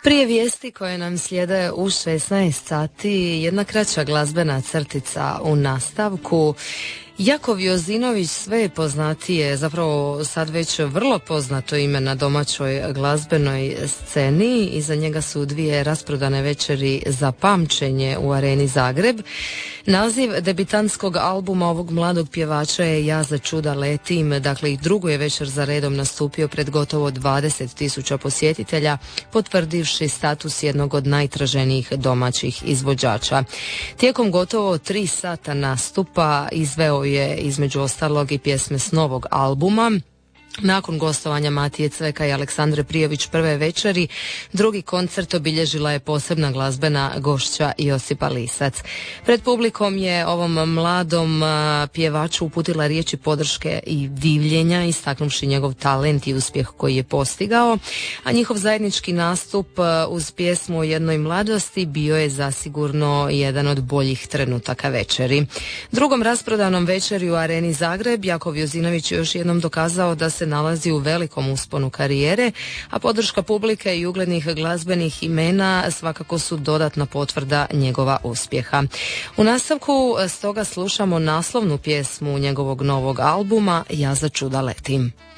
Prije vijesti koje nam slijede u 16 sati, jedna kraća glazbena crtica u nastavku. Jakov Jozinović sve je poznatije, zapravo sad već vrlo poznato ime na domaćoj glazbenoj sceni. Iza njega su dvije rasprodane večeri za pamćenje u Areni Zagreb. Naziv debitantskog albuma ovog mladog pjevača je Ja za čuda letim, dakle i drugu je večer za redom nastupio pred gotovo 20.000 posjetitelja, potvrdivši status jednog od najtraženijih domaćih izvođača. Tijekom gotovo 3 sata nastupa izveo je između ostalog i pjesme s novog albuma. Nakon gostovanja Matije Cveka i Aleksandre Prijović prve večeri, drugi koncert obilježila je posebna glazbena gošća Josipa Lisac. Pred publikom je ovom mladom pjevaču uputila riječi podrške i divljenja, istaknuvši njegov talent i uspjeh koji je postigao, a njihov zajednički nastup uz pjesmu o jednoj mladosti bio je zasigurno jedan od boljih trenutaka večeri. Drugom rasprodanom večeri u Areni Zagreb Jakov Jozinović još jednom dokazao da se nalazi u velikom usponu karijere, a podrška publike i uglednih glazbenih imena svakako su dodatna potvrda njegova uspjeha. U nastavku stoga slušamo naslovnu pjesmu njegovog novog albuma Ja za čuda letim.